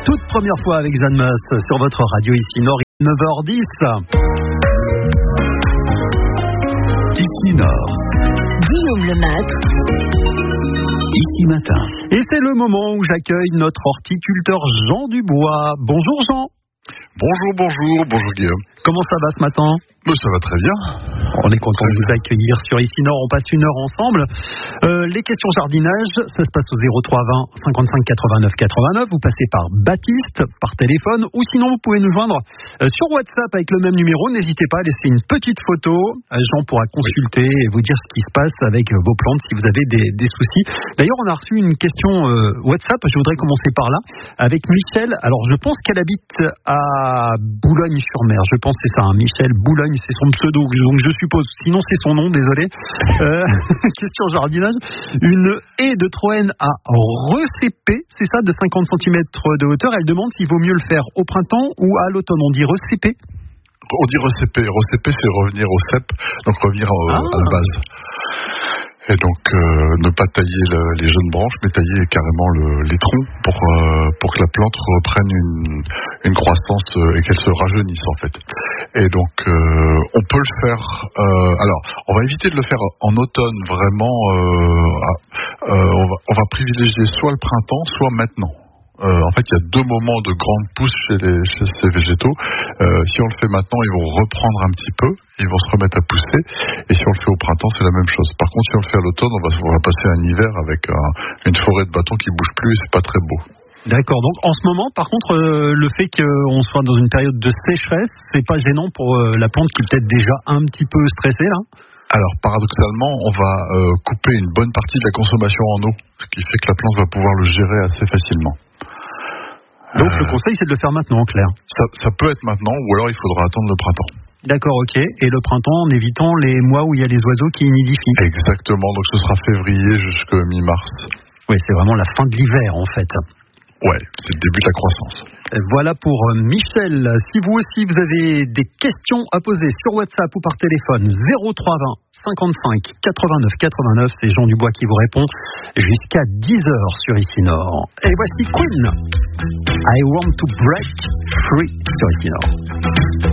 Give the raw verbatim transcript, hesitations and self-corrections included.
toute première fois avec Jeanne Must sur votre radio ici Nord, neuf heures dix. Ici Nord. Guillaume Lemaitre. Ici Matin. Et c'est le moment où j'accueille notre horticulteur Jean Dubois. Bonjour Jean. Bonjour, bonjour, bonjour Guillaume. Comment ça va ce matin ? Mais ça va très bien. On est content de vous accueillir sur Ici Nord. On passe une heure ensemble. Euh, les questions jardinage, ça se passe au zéro trois vingt cinquante-cinq quatre-vingt-neuf quatre-vingt-neuf. Vous passez par Baptiste, par téléphone, ou sinon vous pouvez nous joindre euh, sur WhatsApp avec le même numéro. N'hésitez pas à laisser une petite photo. Euh, Jean pourra consulter et vous dire ce qui se passe avec euh, vos plantes si vous avez des, des soucis. D'ailleurs, on a reçu une question euh, WhatsApp. Je voudrais commencer par là avec Michel. Alors, je pense qu'elle habite à Boulogne-sur-Mer. Je pense que c'est ça, hein. Michel Boulogne, c'est son pseudo, donc je suppose. Sinon, c'est son nom, désolé. Euh, question jardinage. Une haie de Troène à recépé, c'est ça, de cinquante centimètres de hauteur. Elle demande s'il vaut mieux le faire au printemps ou à l'automne. On dit recépé ? On dit recépé. Recépé, c'est revenir au cep, donc revenir euh, Ah. à la base. Et donc, euh, ne pas tailler le, les jeunes branches, mais tailler carrément le, les troncs pour, euh, pour que la plante reprenne une, une croissance euh, et qu'elle se rajeunisse en fait. Et donc, euh, on peut le faire... Euh, alors, on va éviter de le faire en automne, vraiment. Euh, euh, on, va, on va privilégier soit le printemps, soit maintenant. Euh, en fait, il y a deux moments de grande pousse chez, les, chez ces végétaux. Euh, si on le fait maintenant, ils vont reprendre un petit peu, ils vont se remettre à pousser. Et si on le fait au printemps, c'est la même chose. Par contre, si on le fait à l'automne, on va, on va passer un hiver avec un, une forêt de bâtons qui bouge plus et c'est pas très beau. D'accord. Donc, en ce moment, par contre, euh, le fait qu'on soit dans une période de sécheresse, c'est pas gênant pour euh, la plante qui est peut-être déjà un petit peu stressée, là ? Alors, paradoxalement, on va euh, couper une bonne partie de la consommation en eau, ce qui fait que la plante va pouvoir le gérer assez facilement. Donc, euh, le conseil, c'est de le faire maintenant, en clair. Ça, ça peut être maintenant, ou alors il faudra attendre le printemps. D'accord, ok. Et le printemps, en évitant les mois où il y a les oiseaux qui nidifient. Exactement, donc ce sera février jusqu'à mi-mars. Oui, c'est vraiment la fin de l'hiver, en fait. Ouais, c'est le début de la croissance. Voilà pour Michel. Si vous aussi vous avez des questions à poser sur WhatsApp ou par téléphone, zéro trois vingt cinquante-cinq quatre-vingt-neuf quatre-vingt-neuf, c'est Jean Dubois qui vous répond jusqu'à dix heures sur Ici Nord. Et voici Queen. I want to break free sur Ici Nord.